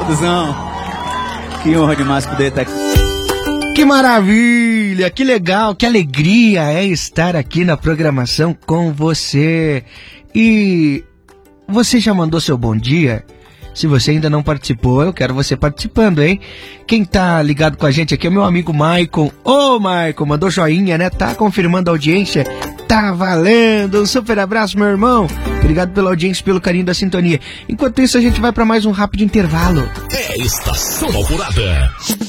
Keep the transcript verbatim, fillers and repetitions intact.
Tuzão. Que honra demais poder estar aqui. Que maravilha, que legal, que alegria é estar aqui na programação com você. E você já mandou seu bom dia? Se você ainda não participou, eu quero você participando, hein? Quem tá ligado com a gente aqui é o meu amigo Maicon. Ô, Maicon, mandou joinha, né? Tá confirmando a audiência. Tá valendo. Um super abraço, meu irmão. Obrigado pela audiência, pelo carinho da sintonia. Enquanto isso, a gente vai para mais um rápido intervalo. É Estação Alvorada.